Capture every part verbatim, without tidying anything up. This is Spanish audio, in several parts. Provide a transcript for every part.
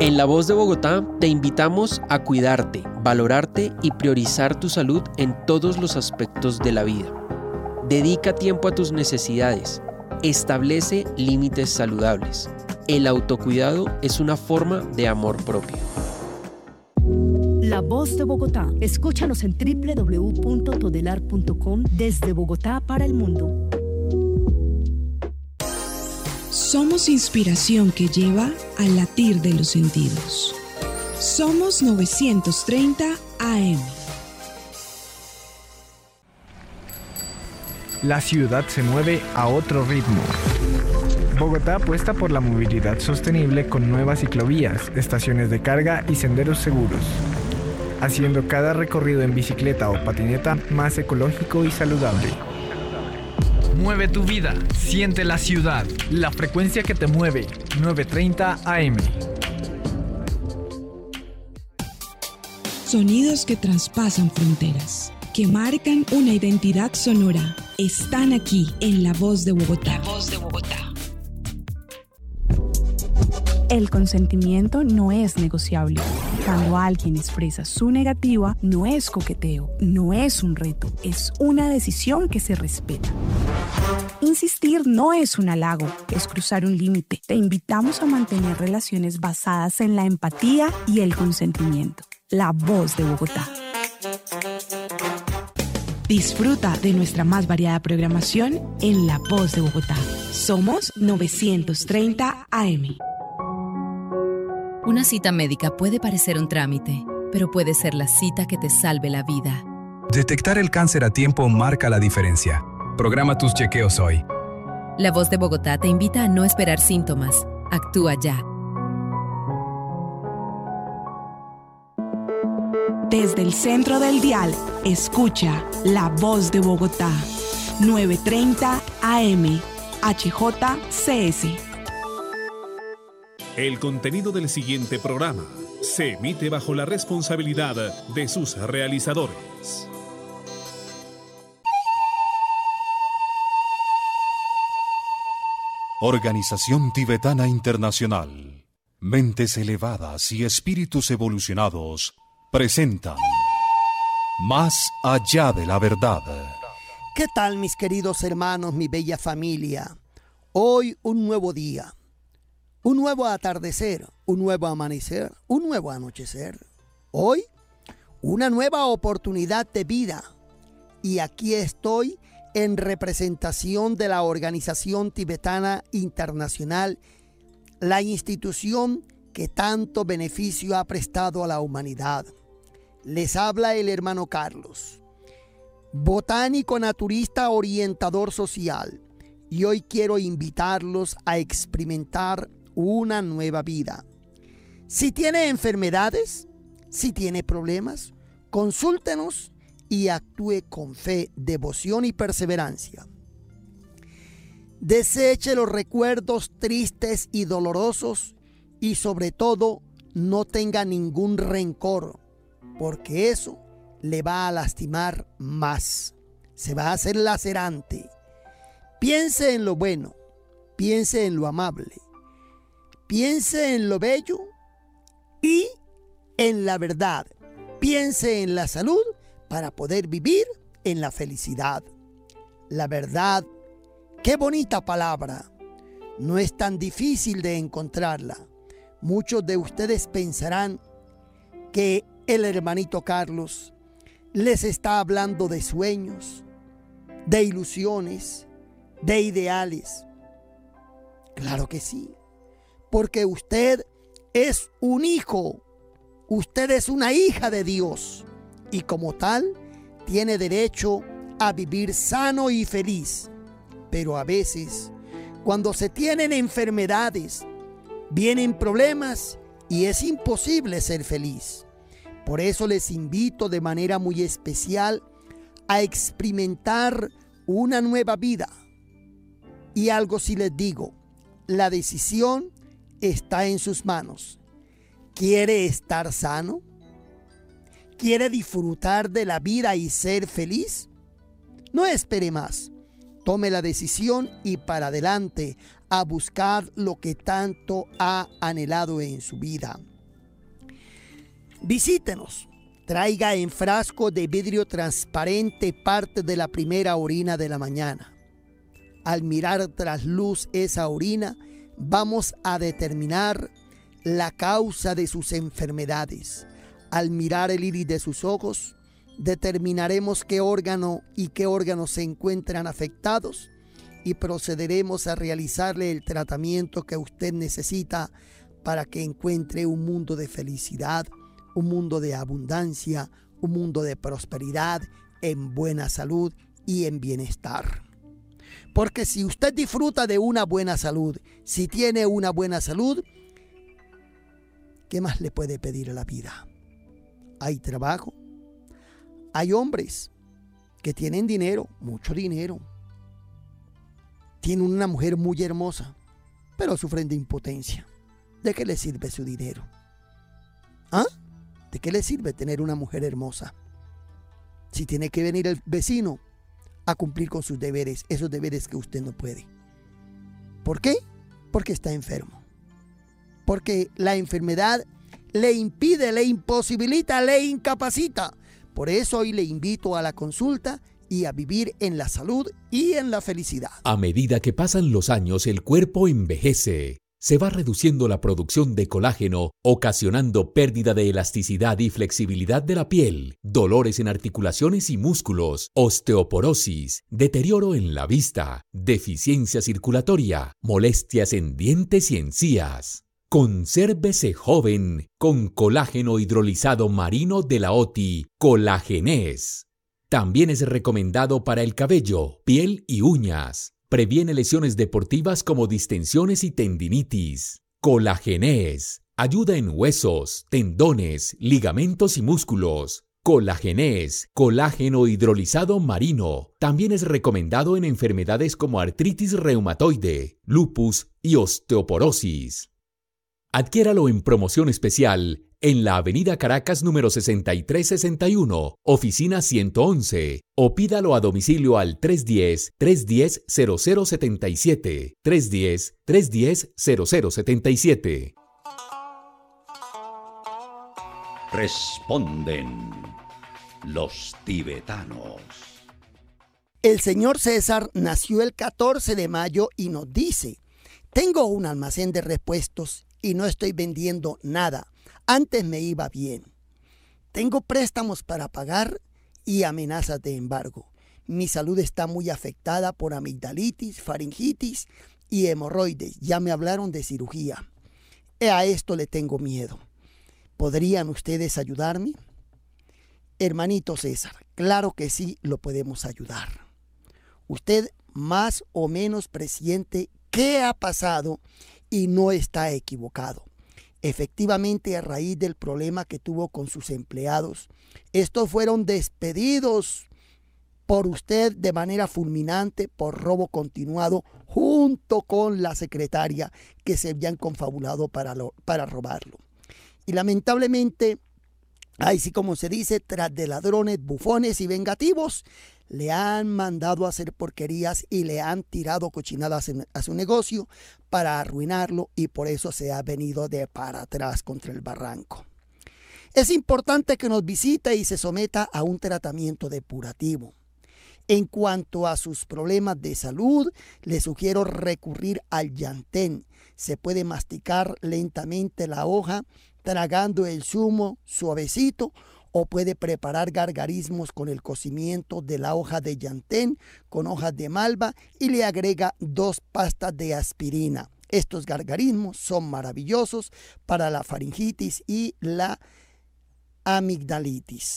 En La Voz de Bogotá te invitamos a cuidarte, valorarte y priorizar tu salud en todos los aspectos de la vida. Dedica tiempo a tus necesidades. Establece límites saludables. El autocuidado es una forma de amor propio. La Voz de Bogotá. Escúchanos en doble u doble u doble u punto todelar punto com desde Bogotá para el mundo. Somos inspiración que lleva al latir de los sentidos. Somos novecientos treinta A M. La ciudad se mueve a otro ritmo. Bogotá apuesta por la movilidad sostenible con nuevas ciclovías, estaciones de carga y senderos seguros, haciendo cada recorrido en bicicleta o patineta más ecológico y saludable. Mueve tu vida, siente la ciudad, la frecuencia que te mueve, novecientos treinta A M. Sonidos que traspasan fronteras, que marcan una identidad sonora, están aquí en La Voz de Bogotá. La Voz de Bogotá. El consentimiento no es negociable. Cuando alguien expresa su negativa, no es coqueteo, no es un reto, es una decisión que se respeta. Insistir no es un halago, es cruzar un límite. Te invitamos a mantener relaciones basadas en la empatía y el consentimiento. La Voz de Bogotá. Disfruta de nuestra más variada programación en La Voz de Bogotá. Somos novecientos treinta A M. Una cita médica puede parecer un trámite, pero puede ser la cita que te salve la vida. Detectar el cáncer a tiempo marca la diferencia. Programa tus chequeos hoy. La Voz de Bogotá te invita a no esperar síntomas. Actúa ya. Desde el centro del dial, escucha La Voz de Bogotá. novecientos treinta A M. H J C S. El contenido del siguiente programa se emite bajo la responsabilidad de sus realizadores. Organización Tibetana Internacional. Mentes elevadas y espíritus evolucionados presentan Más allá de la verdad. ¿Qué tal, mis queridos hermanos, mi bella familia? Hoy un nuevo día. Un nuevo atardecer, un nuevo amanecer, un nuevo anochecer. Hoy, una nueva oportunidad de vida. Y aquí estoy en representación de la Organización Tibetana Internacional, la institución que tanto beneficio ha prestado a la humanidad. Les habla el hermano Carlos, botánico naturista orientador social. Y hoy quiero invitarlos a experimentar una nueva vida. Si tiene enfermedades, si tiene problemas, consúltenos y actúe con fe, devoción y perseverancia. Deseche los recuerdos tristes y dolorosos y sobre todo no tenga ningún rencor, porque eso le va a lastimar más, se va a hacer lacerante. Piense en lo bueno, piense en lo amable, piense en lo bello y en la verdad. Piense en la salud para poder vivir en la felicidad. La verdad, qué bonita palabra. No es tan difícil de encontrarla. Muchos de ustedes pensarán que el hermanito Carlos les está hablando de sueños, de ilusiones, de ideales. Claro que sí. Porque usted es un hijo, usted es una hija de Dios y como tal tiene derecho a vivir sano y feliz. Pero a veces, cuando se tienen enfermedades, vienen problemas y es imposible ser feliz. Por eso les invito de manera muy especial a experimentar una nueva vida. Y algo sí les digo, la decisión está en sus manos. ¿Quiere estar sano? ¿Quiere disfrutar de la vida y ser feliz? No espere más. Tome la decisión y para adelante a buscar lo que tanto ha anhelado en su vida. Visítenos. Traiga en frasco de vidrio transparente parte de la primera orina de la mañana. Al mirar tras luz esa orina, vamos a determinar la causa de sus enfermedades. Al mirar el iris de sus ojos, determinaremos qué órgano y qué órganos se encuentran afectados y procederemos a realizarle el tratamiento que usted necesita para que encuentre un mundo de felicidad, un mundo de abundancia, un mundo de prosperidad, en buena salud y en bienestar. Porque si usted disfruta de una buena salud, si tiene una buena salud, ¿qué más le puede pedir a la vida? Hay trabajo. Hay hombres que tienen dinero, mucho dinero. Tienen una mujer muy hermosa, pero sufren de impotencia. ¿De qué le sirve su dinero? ¿Ah? ¿De qué le sirve tener una mujer hermosa? Si tiene que venir el vecino a cumplir con sus deberes, esos deberes que usted no puede. ¿Por qué? Porque está enfermo. Porque la enfermedad le impide, le imposibilita, le incapacita. Por eso hoy le invito a la consulta y a vivir en la salud y en la felicidad. A medida que pasan los años, el cuerpo envejece. Se va reduciendo la producción de colágeno, ocasionando pérdida de elasticidad y flexibilidad de la piel, dolores en articulaciones y músculos, osteoporosis, deterioro en la vista, deficiencia circulatoria, molestias en dientes y encías. Consérvese joven con colágeno hidrolizado marino de la O T I, Colagenés. También es recomendado para el cabello, piel y uñas. Previene lesiones deportivas como distensiones y tendinitis. Colagenés. Ayuda en huesos, tendones, ligamentos y músculos. Colagenés, colágeno hidrolizado marino. También es recomendado en enfermedades como artritis reumatoide, lupus y osteoporosis. Adquiéralo en promoción especial en la Avenida Caracas número sesenta y tres sesenta y uno, oficina ciento once, o pídalo a domicilio al tres uno cero, tres uno cero, cero cero siete siete, tres uno cero, tres uno cero, cero cero siete siete. Responden los tibetanos. El señor César nació el catorce de mayo y nos dice: tengo un almacén de repuestos y no estoy vendiendo nada. Antes me iba bien. Tengo préstamos para pagar y amenazas de embargo. Mi salud está muy afectada por amigdalitis, faringitis y hemorroides. Ya me hablaron de cirugía. A esto le tengo miedo. ¿Podrían ustedes ayudarme? Hermanito César, claro que sí lo podemos ayudar. Usted más o menos presiente qué ha pasado y no está equivocado. Efectivamente, a raíz del problema que tuvo con sus empleados, estos fueron despedidos por usted de manera fulminante por robo continuado, junto con la secretaria que se habían confabulado para, lo, para robarlo. Y lamentablemente, ahí sí como se dice, tras de ladrones, bufones y vengativos, le han mandado a hacer porquerías y le han tirado cochinadas a su negocio para arruinarlo, y por eso se ha venido de para atrás contra el barranco. Es importante que nos visite y se someta a un tratamiento depurativo. En cuanto a sus problemas de salud, le sugiero recurrir al yantén. Se puede masticar lentamente la hoja, tragando el zumo suavecito, o puede preparar gargarismos con el cocimiento de la hoja de yantén con hojas de malva y le agrega dos pastas de aspirina. Estos gargarismos son maravillosos para la faringitis y la amigdalitis.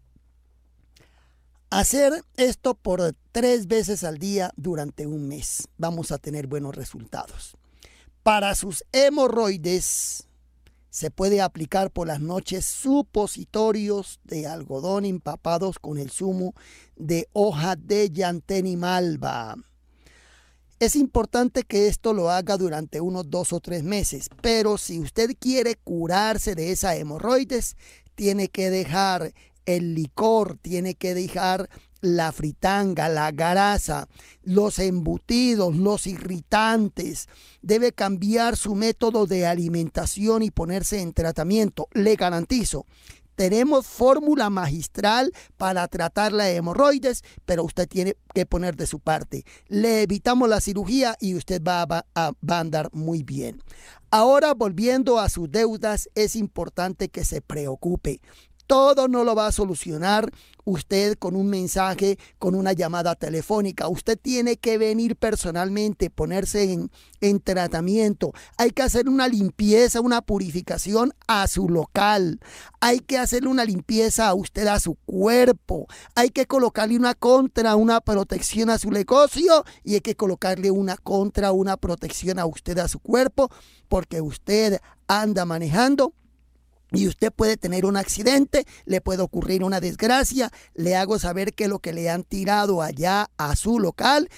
Hacer esto por tres veces al día durante un mes. Vamos a tener buenos resultados. Para sus hemorroides, se puede aplicar por las noches supositorios de algodón empapados con el zumo de hoja de yantén y malva. Es importante que esto lo haga durante unos dos o tres meses, pero si usted quiere curarse de esa hemorroides, tiene que dejar el licor, tiene que dejar la fritanga, la grasa, los embutidos, los irritantes. Debe cambiar su método de alimentación y ponerse en tratamiento. Le garantizo, tenemos fórmula magistral para tratar la hemorroides, pero usted tiene que poner de su parte. Le evitamos la cirugía y usted va, va, a, va a andar muy bien. Ahora, volviendo a sus deudas, es importante que se preocupe. Todo no lo va a solucionar usted con un mensaje, con una llamada telefónica. Usted tiene que venir personalmente, ponerse en, en tratamiento. Hay que hacer una limpieza, una purificación a su local. Hay que hacerle una limpieza a usted, a su cuerpo. Hay que colocarle una contra, una protección a su negocio y hay que colocarle una contra, una protección a usted, a su cuerpo, porque usted anda manejando y usted puede tener un accidente, le puede ocurrir una desgracia. Le hago saber que lo que le han tirado allá a su local